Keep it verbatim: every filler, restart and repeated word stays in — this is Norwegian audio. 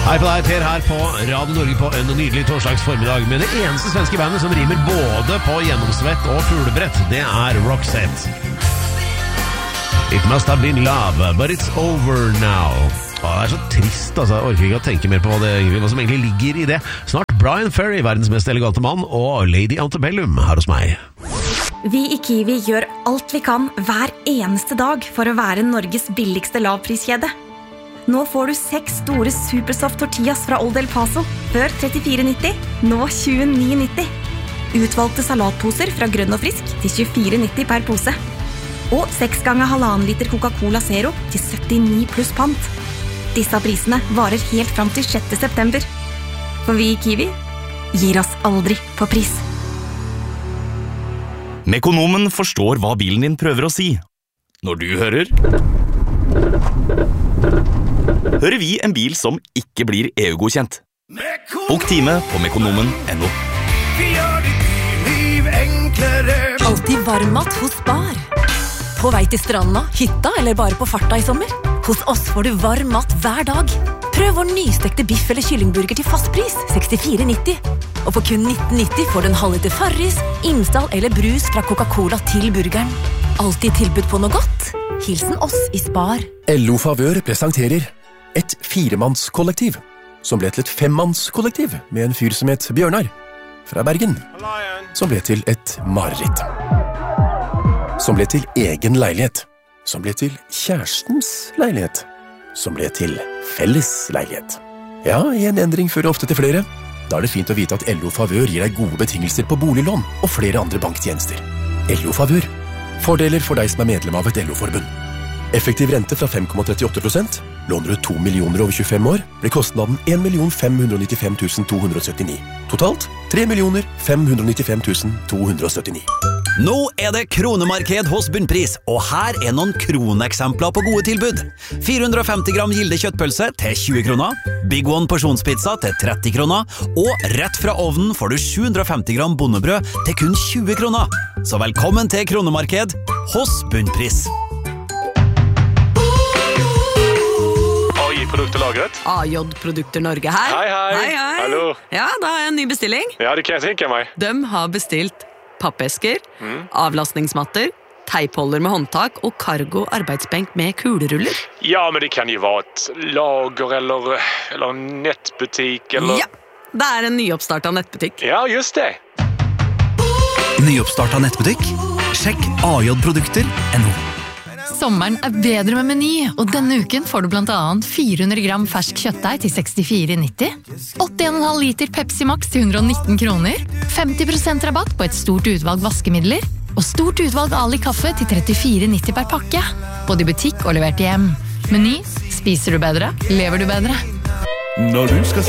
Hei på deg, Per her på Radio Norge på en nydelig torsdags formiddag med det eneste svenske bandet som rimer både på gjennomsvett og fuglebrett. Det er Roxette. It must have been love, but it's over now. Åh, det er så trist, altså. Jeg orker ikke å tenke mer på hva, det, hva som egentlig ligger i det. Snart Brian Ferry, verdens mest elegante mann, og Lady Antebellum her hos meg. Vi i Kiwi gjør alt vi kan hver eneste dag for å være Norges billigste lavpriskjede. Nå får du seks store Supersoft tortillas fra Old El Paso, før trettifire nitti, nå tjueni nitti. Utvalgte salatposer fra Grønn og Frisk til tjuefire nitti per pose. Og seks ganger halvannen liter Coca-Cola Zero til syttini pluss pant. Disse prisene varer helt fram til sjette september. For vi i Kiwi gir oss aldri på pris. Mekonomen forstår hva bilen din prøver å si. Når du hører... hører vi en bil som ikke blir E U-godkjent. Bok time på mekonomen punktum no. Vi gjør ditt liv enklere. Alltid varmmat hos Spar. På vei til stranda, hytta eller bare på farta i sommer. Hos oss får du varm mat hver dag. Prøv vår nystekte biff eller kyllingburger til fastpris, sekstifire nitti. Og for kun nitten nitti får du en halvliter Farris, Imsdal eller brus fra Coca-Cola til burgeren. Alltid tilbud på noe godt. Hilsen oss i Spar. L O Favør presenterer et firemannskollektiv, som ble til et femmannskollektiv med en fyr som het Bjørnar, fra Bergen, som ble til et mareritt. Som ble til egen leilighet, som ble til kjærestens leilighet, som ble til felles leilighet. Ja, en endring fører ofte til flere. Da er det fint å vite at L O Favør gir deg gode betingelser på boliglån og flere andre banktjenester. L O Favør. Fordeler for deg som er medlem av et L O-forbund. Effektiv rente fra fem komma trettiåtte prosent. Låner du to millioner over tjuefem år, blir kostnaden en million fem hundre nittifem tusen to hundre syttini. Totalt tre millioner fem hundre nittifem tusen to hundre syttini. Nå er det kronemarked hos Bunnpris, og her er noen kroneksempler på gode tilbud. fire hundre og femti gram Gilde kjøttpølse til tjue kroner, Big One porsjonspizza til tretti kroner, og rett fra ovnen får du sju hundre og femti gram bondebrød til kun tjue kroner. Så velkommen til kronemarked hos Bunnpris. Produkterlagret. A J Produkter Norge her. Hei, hei. Hei, hei. Hallo. Ja, da har jeg en ny bestilling. Ja, det kan jeg tenke meg. De har bestilt pappesker, mm. avlastningsmatter, teipholder med håndtak og cargo arbeidsbenk med kuleruller. Ja, men det kan jo være et lager eller, eller en nettbutikk eller... Ja, det er en nyoppstartet nettbutikk. Ja, just det. Nyoppstartet nettbutikk? Sjekk A J Produkter punktum no. Sommeren er bedre med Meny, og denne uken får du blant annet fire hundre gram fersk kjøttdeig til sekstifire nitti, åtti komma fem liter Pepsi Max til hundre og nitten kroner, femti prosent rabatt på et stort utvalg vaskemidler, og stort utvalg Ali kaffe til trettifire nitti per pakke, både i butikk og levert hjem. Meny, spiser du bedre, lever du bedre. Når du skal